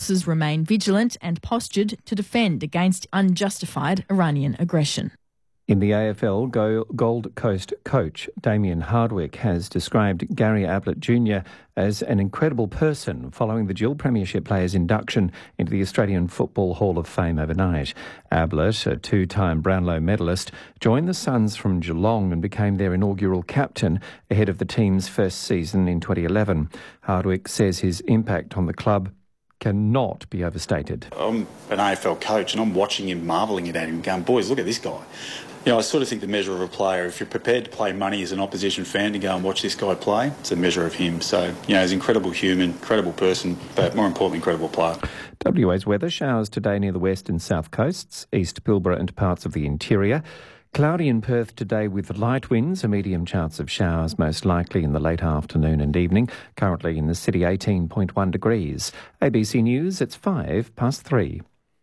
forces remain vigilant and postured to defend against unjustified Iranian aggression. In the AFL, Gold Coast coach Damien Hardwick has described Gary Ablett Jr. as an incredible person following the dual premiership players' induction into the Australian Football Hall of Fame overnight. Ablett, a two-time Brownlow medalist, joined the Suns from Geelong and became their inaugural captain ahead of the team's first season in 2011. Hardwick says his impact on the club cannot be overstated. I'm an AFL coach and I'm watching him, marvelling at him, going, boys, look at this guy. You know, I sort of think the measure of a player, if you're prepared to pay money as an opposition fan to go and watch this guy play, it's a measure of him. So, you know, he's an incredible human, incredible person, but more importantly, incredible player. WA's weather: showers today near the west and south coasts, East Pilbara and parts of the interior. Cloudy in Perth today with light winds, a medium chance of showers most likely in the late afternoon and evening. Currently in the city 18.1 degrees. ABC News, it's 3:05.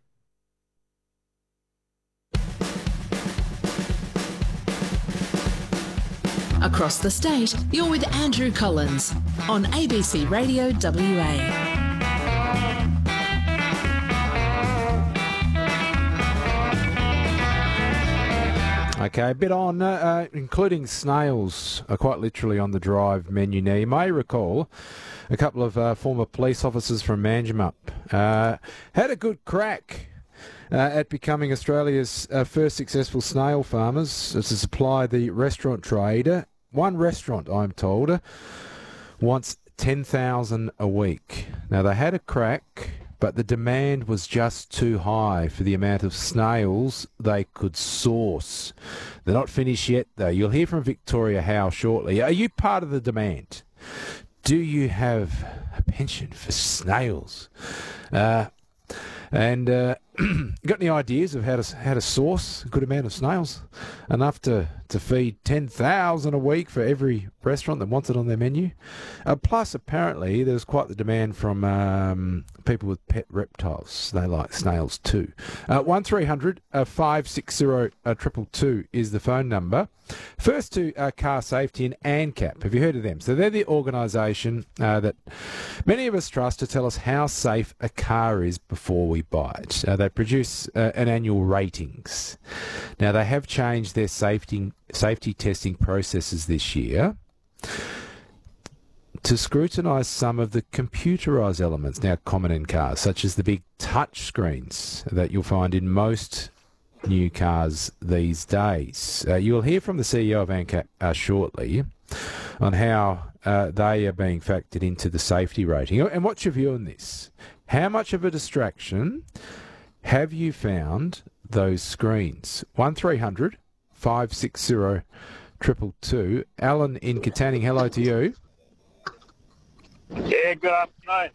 Across the state, you're with Andrew Collins on ABC Radio WA. Okay, a bit on, including snails, are quite literally on the drive menu now. You may recall a couple of former police officers from Manjimup had a good crack at becoming Australia's first successful snail farmers to supply the restaurant trade. One restaurant, I'm told, wants 10,000 a week. Now, they had a crack, but the demand was just too high for the amount of snails they could source. They're not finished yet, though. You'll hear from Victoria Howe shortly. Are you part of the demand? Do you have a penchant for snails? Got any ideas of how to source a good amount of snails? Enough to feed 10,000 a week for every restaurant that wants it on their menu? Plus, apparently, there's quite the demand from people with pet reptiles. They like snails too. 1300 560 222 is the phone number. First to Car Safety and ANCAP. Have you heard of them? So they're the organisation that many of us trust to tell us how safe a car is before we buy it. They produce an annual ratings. Now, they have changed their safety testing processes this year to scrutinise some of the computerised elements now common in cars, such as the big touch screens that you'll find in most new cars these days. You'll hear from the CEO of ANCAP shortly on how they are being factored into the safety rating. And what's your view on this? How much of a distraction have you found those screens? 1300 560 222. Alan in Katanning, hello to you. Yeah, good afternoon.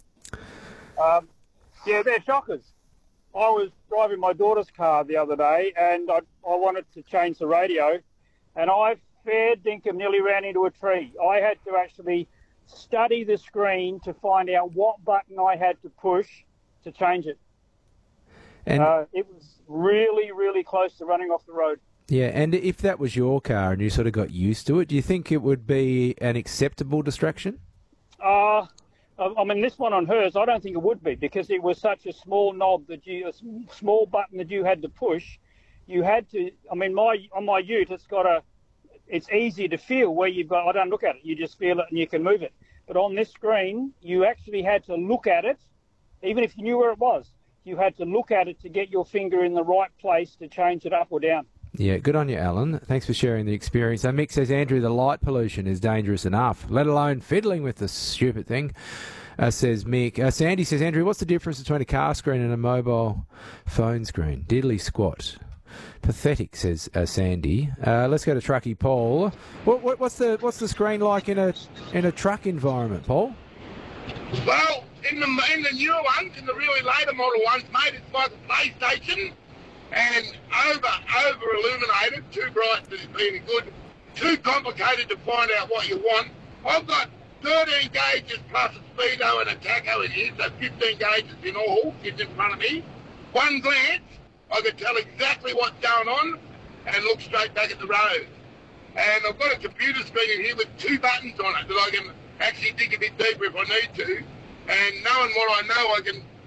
They're shockers. I was driving my daughter's car the other day and I wanted to change the radio and I fair dinkum nearly ran into a tree. I had to actually study the screen to find out what button I had to push to change it. And it was really, really close to running off the road. Yeah, and if that was your car and you sort of got used to it, do you think it would be an acceptable distraction? I mean, this one on hers, I don't think it would be because it was such a small knob a small button that you had to push. You had to, I mean, on my ute, it's easy to feel where you've got, I don't look at it, you just feel it and you can move it. But on this screen, you actually had to look at it, even if you knew where it was. You had to look at it to get your finger in the right place to change it up or down. Yeah, good on you, Alan. Thanks for sharing the experience. Mick says, Andrew, the light pollution is dangerous enough, let alone fiddling with the stupid thing, says Mick. Sandy says, Andrew, what's the difference between a car screen and a mobile phone screen? Diddly squat. Pathetic, says Sandy. Let's go to Truckee Paul. What's the screen like in a truck environment, Paul? Well, in the newer ones, in the really later model ones, mate, it's like a PlayStation and over illuminated, too bright to be good, too complicated to find out what you want. I've got 13 gauges plus a speedo and a tacho in here, so 15 gauges in all, sits in front of me. One glance, I could tell exactly what's going on and look straight back at the road. And I've got a computer screen in here with 2 buttons on it that I can actually dig a bit deeper if I need to. And knowing what I know, I can